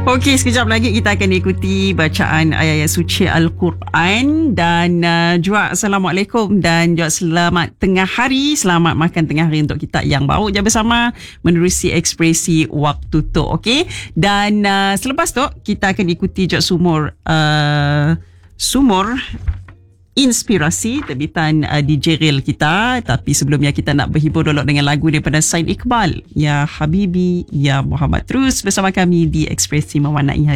Okey, sekejap lagi kita akan ikuti bacaan ayat-ayat suci Al-Quran dan juga Assalamualaikum dan juga selamat tengah hari, selamat makan tengah hari untuk kita yang baru je bersama menerusi ekspresi waktu tu, okey? Dan selepas tu kita akan ikuti juga sumur inspirasi terbitan DJ Real kita. Tapi sebelumnya kita nak berhibur dulu dengan lagu daripada Said Iqbal, Ya Habibi Ya Muhammad. Terus bersama kami di Ekspresi Mewarnai Hari.